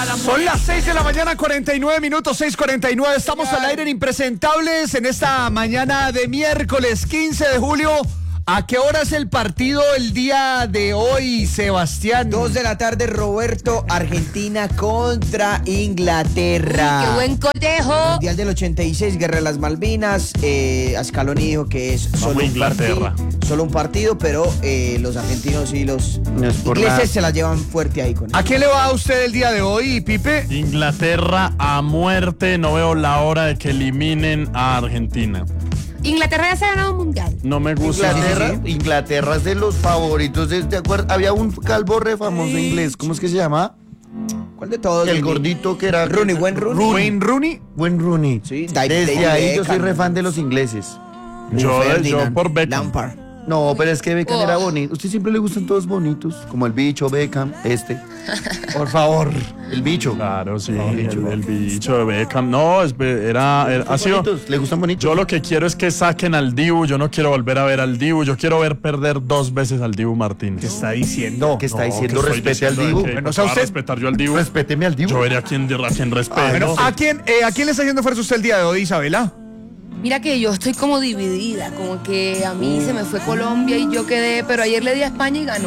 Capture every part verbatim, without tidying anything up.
Son las seis de la mañana, cuarenta y nueve minutos, seis cuarenta y nueve. Estamos al aire en Impresentables en esta mañana de miércoles quince de julio. ¿A qué hora es el partido el día de hoy, Sebastián? Dos de la tarde, Roberto, Argentina contra Inglaterra. Uy, ¡qué buen cotejo! Mundial del ochenta y seis, Guerra de las Malvinas. Eh, Scaloni dijo que es solo un, Inglaterra. partido, solo un partido, pero eh, los argentinos y los no es ingleses nada. Se la llevan fuerte ahí con él. ¿A quién le va a usted el día de hoy, Pipe? Inglaterra a muerte. No veo la hora de que eliminen a Argentina. Inglaterra ya se ha ganado un mundial. No me gusta. Inglaterra, sí, sí. Inglaterra es de los favoritos. De, ¿te acuerdas? Había un calvo re famoso inglés. ¿Cómo es que se llama? ¿Cuál de todos? El gordito que era Rooney, buen Rooney. Wayne Rooney. Buen Rooney. Sí, Desde David ahí Beckham. yo soy re fan de los ingleses. Yo, yo por Beckham. Lampard. No, pero es que Beckham Oh. era bonito. Usted siempre le gustan todos bonitos. Como el bicho, Beckham, este. Por favor. El bicho. Claro, sí, el, el bicho de Beckham. No, es- era, era- ha sido. Bonitos, ¿le gustan bonitos? Yo lo que quiero es que saquen al Dibu. Yo no quiero volver a ver al Dibu. Yo quiero ver perder dos veces al Dibu Martínez. ¿Qué está diciendo? ¿Qué está No, diciendo? ¿qué estoy Respete al diciendo? Dibu. ¿Qué? Bueno, ¿Cómo o sea, va a usted- respetar yo al Dibu. Respéteme al Dibu. Yo veré a quién, a quién respeto. Bueno, ¿a quién, eh, ¿a quién le está haciendo fuerza usted el día de hoy, Isabela? Mira que yo estoy como dividida, como que a mí se me fue Colombia y yo quedé, pero ayer le di a España y ganó.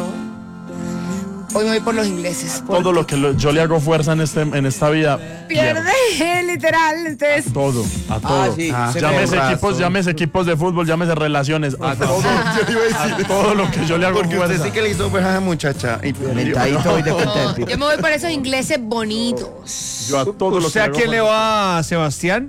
Hoy me voy por los ingleses. por- Todo lo que lo- yo le hago fuerza en, este, en esta vida. Pierde, literal, entonces... Todo, a todo. Ah, sí, Ah, se Llámese Con equipos, razón. llámese equipos de fútbol, llámese relaciones, a todo, a todo lo que yo le hago Porque usted fuerza. sí que le hizo fuerza a la muchacha. Y Mentadito y de No, contento. yo me voy por esos ingleses bonitos. Yo a todo lo ¿Usted que a hago quién le fuerza. va, Sebastián?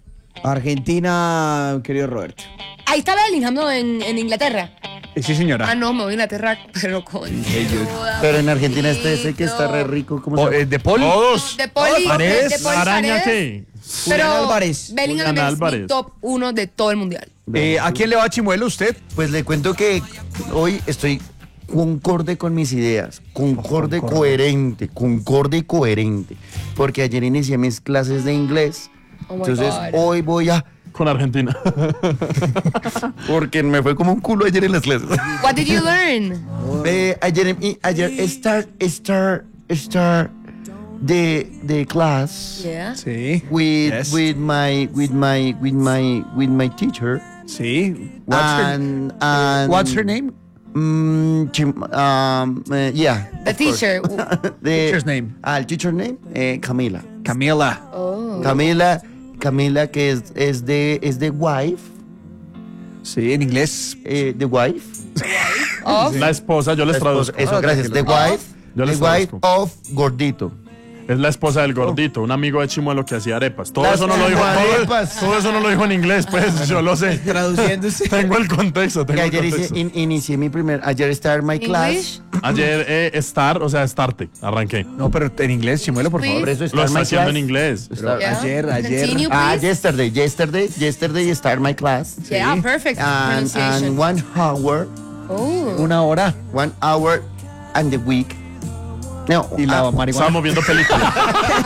Argentina, querido Roberto. Ahí está Bellingham, ¿no? En, en Inglaterra. Eh, Sí, señora. Ah, no, me voy a Inglaterra, pero con... toda, Pero en Argentina este ese que poquito. está re rico. ¿Cómo O, se eh, llama? ¿De Paul? Todos. De Poli, Paredes, de, de Poli ¿Araña Paredes, qué? Pero Julián Álvarez. Bellingham Julián es Álvarez. mi top uno de todo el mundial. Eh, ¿A quién le va Chimuelo usted? Pues le cuento que hoy estoy concorde con mis ideas, concorde, coherente, concorde y coherente, porque ayer inicié mis clases de inglés, Oh my entonces God. hoy voy a, Con Argentina. porque me fue como un culo ayer en las clases. What did you learn? Eh, ayer, y ayer start, start, start the the class Yeah. Sí. with Yes. with my with my with my with my teacher Sí. What's and her, and what's her name? Mm, chim- um, uh, yeah. The of course. teacher. The, Teacher's name. Ah, el teacher name, eh, Camila. Camila. Oh. Camila, Camila que es, es de es de wife, Sí, en inglés. eh, the wife. Of. La esposa, yo les La esposa- traduzco. Eso, Ah, gracias. The tranquilo. wife, Yo the les wife traduzco. of Gordito. Es la esposa del gordito, un amigo de Chimuelo que hacía arepas. Todo Las eso no lo dijo, todo, arepas. todo eso no lo dijo en inglés, pues yo lo sé. Traduciéndose. Tengo el contexto, Que tengo el ayer hice, contexto. in- inicié mi primer, ayer start my English. class. Ayer eh, estar, o sea, estarte, arranqué. No, pero en inglés, Chimuelo, por favor. Por eso Lo start está my haciendo class. en inglés. Start- Yeah. Ayer, ayer. Continue, Ah, please. yesterday, yesterday, yesterday start my class. Yeah, perfect And, pronunciation. and one hour, Oh. Una hora. one hour and the week. No, Y la ah, marihuana. Estábamos viendo películas.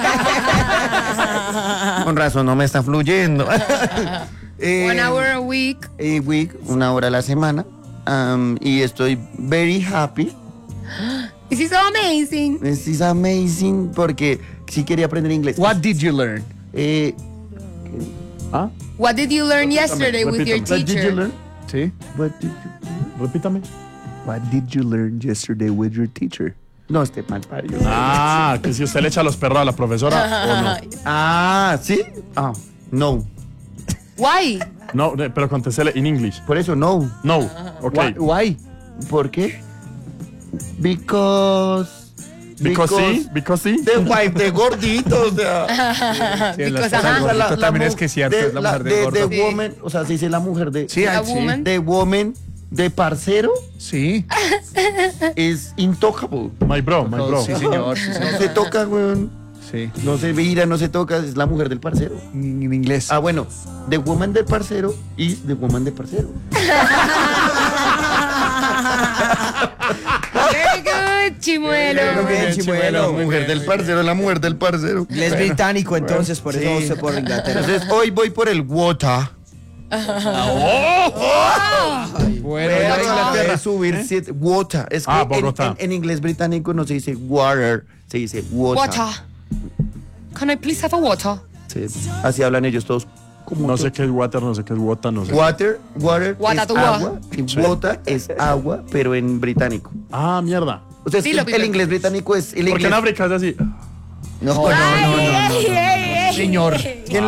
con razón no me está fluyendo. Eh, One hour a week. a week, una hora a la semana. Um, y estoy very happy. This is so amazing. This is amazing porque sí quería aprender inglés. What did you learn? Eh, ¿Ah? What did you learn yesterday with your repítame. what did you teacher? learn? Sí. What did you- Repítame. What did you learn yesterday with your teacher? No, este mal parido. Ah, que si usted le echa los perros a la profesora o no. Ah, ¿sí? Ah, no. Why? No, eh, pero contéstele en English. Por eso no. No, ok. Why? Why? ¿Por qué? Because... Because sí, because sí. The wife de gordito, o sea... Sí, la Because, esposa ajá. del gordito La- la también mu- es que es cierto, de es la la- mujer del de- gordo. de Sí. woman, o sea, se dice la mujer de... Sí, A ah, sí. woman. The woman de parcero Sí. es intocable. My bro, my bro. Sí, señor. Sí, No señor. se toca, weón. Sí. No se mira, no se toca, es la mujer del parcero. En en inglés. Ah, bueno, the woman del parcero y the woman del parcero. Very good, Chimuelo. Muy bien, La Chimuelo. mujer del parcero, la mujer del parcero. Él es británico, entonces, por eso Sí. vamos por Inglaterra. Entonces, hoy voy por el water. Bueno, Voy a ya Inglaterra Inglaterra. a subir water. Es que Ah, en, Bogotá. en- en inglés británico no se dice water, se dice water. Water. Can I please have a water? Sí, así hablan ellos todos. No sé qué es water, no sé qué es water, no sé. Water, water Water es to agua, y water es agua, pero en británico. Ah, mierda. O sea, es que Dilo, el, Pipe. el inglés británico es el Porque inglés. en África es así. No, no, no, no, no, no. Señor.